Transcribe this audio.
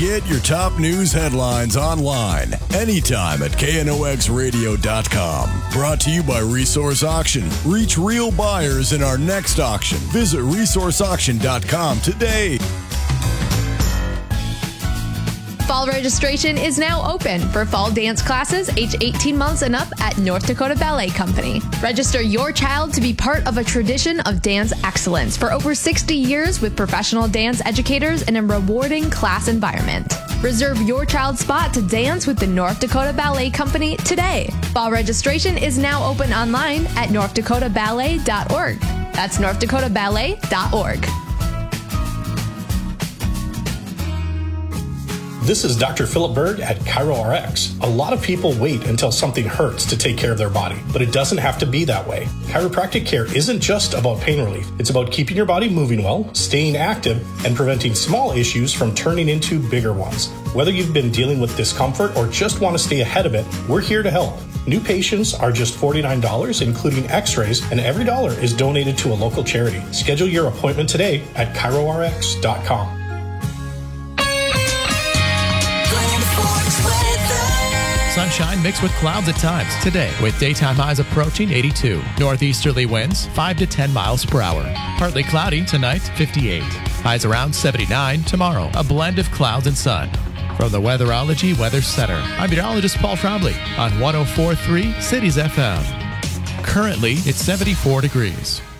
Get your top news headlines online anytime at knoxradio.com. Brought to you by Resource Auction. Reach real buyers in our next auction. Visit resourceauction.com today. Fall registration is now open for fall dance classes age 18 months and up at North Dakota Ballet Company. Register your child to be part of a tradition of dance excellence for over 60 years with professional dance educators in a rewarding class environment. Reserve your child's spot to dance with the North Dakota Ballet Company today. Fall registration is now open online at northdakotaballet.org. That's northdakotaballet.org. This is Dr. Philip Berg at ChiroRx. A lot of people wait until something hurts to take care of their body, but it doesn't have to be that way. Chiropractic care isn't just about pain relief. It's about keeping your body moving well, staying active, and preventing small issues from turning into bigger ones. Whether you've been dealing with discomfort or just want to stay ahead of it, we're here to help. New patients are just $49, including x-rays, and every dollar is donated to a local charity. Schedule your appointment today at ChiroRx.com. Sunshine mixed with clouds at times today, with daytime highs approaching 82. Northeasterly winds 5 to 10 miles per hour. Partly cloudy tonight, 58. Highs around 79 tomorrow. A blend of clouds and sun. From the Weatherology Weather Center, I'm meteorologist Paul Trombley on 104.3 Cities FM. Currently, it's 74 degrees.